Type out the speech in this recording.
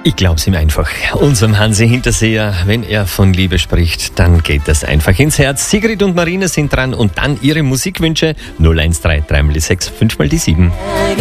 Ich glaub's ihm einfach. Unserem Hansi Hinterseher, wenn er von Liebe spricht, dann geht das einfach ins Herz. Sigrid und Marina sind dran und dann ihre Musikwünsche 0133 6 5 mal die 7.